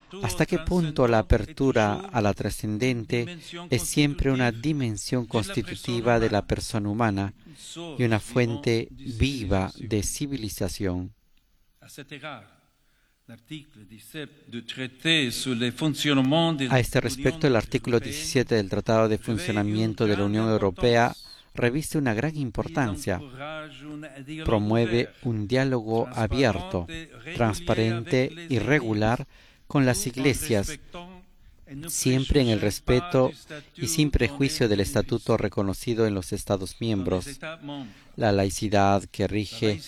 ¿Hasta qué punto la apertura a la trascendente es siempre una dimensión constitutiva de la persona humana y una fuente viva de civilización? A este respecto, el artículo 17 del Tratado de Funcionamiento de la Unión Europea reviste una gran importancia. Promueve un diálogo abierto, transparente y regular con las iglesias, siempre en el respeto y sin prejuicio del estatuto reconocido en los Estados miembros. La laicidad que rige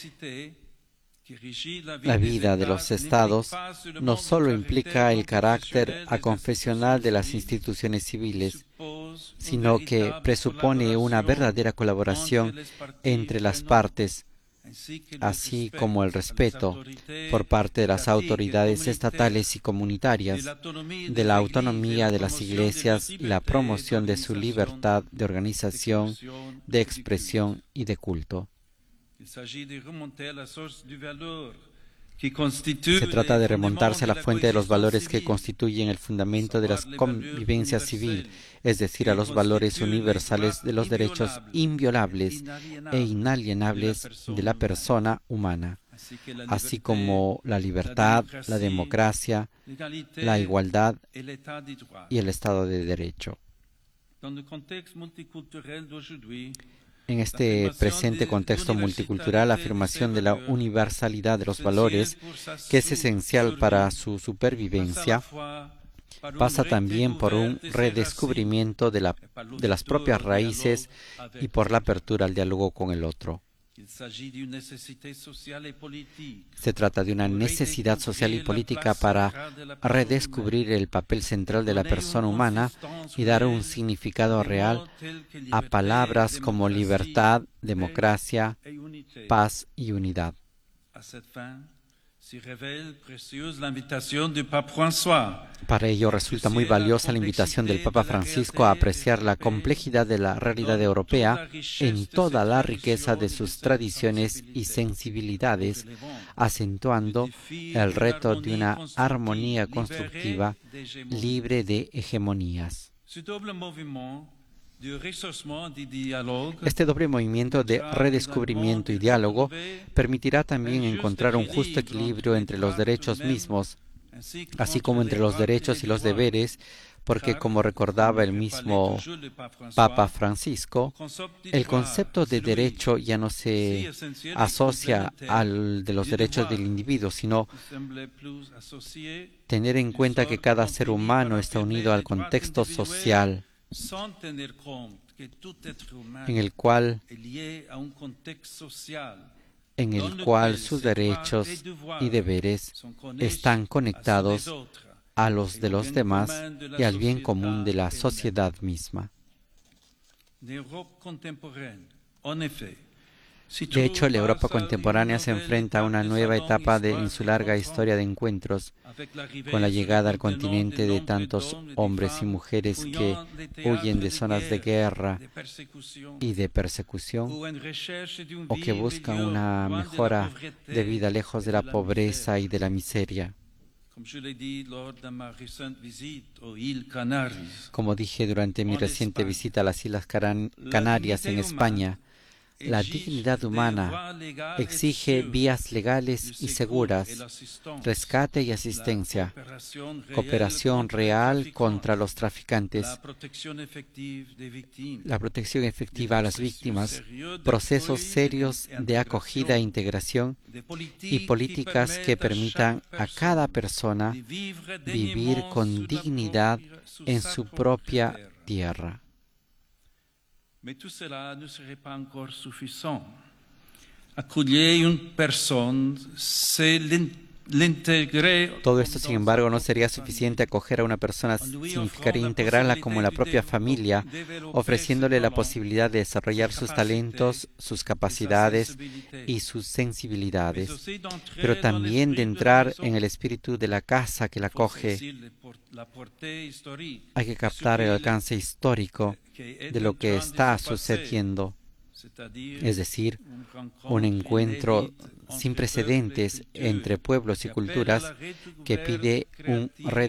la vida de los Estados no solo implica el carácter aconfesional de las instituciones civiles, sino que presupone una verdadera colaboración entre las partes, así como el respeto por parte de las autoridades estatales y comunitarias de la autonomía de las iglesias y la promoción de su libertad de organización, de expresión y de culto. Se trata de remontarse a la fuente de los valores que constituyen el fundamento de la convivencia civil, es decir, a los valores universales de los derechos inviolables e inalienables de la persona humana, así como la libertad, la democracia, la igualdad y el Estado de Derecho. En este presente contexto multicultural, la afirmación de la universalidad de los valores, que es esencial para su supervivencia, pasa también por un redescubrimiento de las propias raíces y por la apertura al diálogo con el otro. Se trata de una necesidad social y política para redescubrir el papel central de la persona humana y dar un significado real a palabras como libertad, democracia, paz y unidad. Para ello resulta muy valiosa la invitación del Papa Francisco a apreciar la complejidad de la realidad europea en toda la riqueza de sus tradiciones y sensibilidades, acentuando el reto de una armonía constructiva libre de hegemonías. Este doble movimiento de redescubrimiento y diálogo permitirá también encontrar un justo equilibrio entre los derechos mismos, así como entre los derechos y los deberes, porque, como recordaba el mismo Papa Francisco, el concepto de derecho ya no se asocia al de los derechos del individuo, sino tener en cuenta que cada ser humano está unido al contexto social en el cual sus derechos y deberes están conectados a los de los demás y al bien común de la sociedad misma. De hecho, la Europa contemporánea se enfrenta a una nueva etapa en su larga historia de encuentros, con la llegada al continente de tantos hombres y mujeres que huyen de zonas de guerra y de persecución, o que buscan una mejora de vida lejos de la pobreza y de la miseria. Como dije durante mi reciente visita a las Islas Canarias en España, la dignidad humana exige vías legales y seguras, rescate y asistencia, cooperación real contra los traficantes, la protección efectiva a las víctimas, procesos serios de acogida e integración y políticas que permitan a cada persona vivir con dignidad en su propia tierra. Mais tout cela ne serait pas encore suffisant. Accueillir une personne, c'est l'intégrer. Todo esto, sin embargo, no sería suficiente. Acoger a una persona significaría integrarla como la propia familia, ofreciéndole la posibilidad de desarrollar sus talentos, sus capacidades y sus sensibilidades, pero también de entrar en el espíritu de la casa que la acoge. Hay que captar el alcance histórico de lo que está sucediendo, es decir, un encuentro sin precedentes entre pueblos y culturas que pide un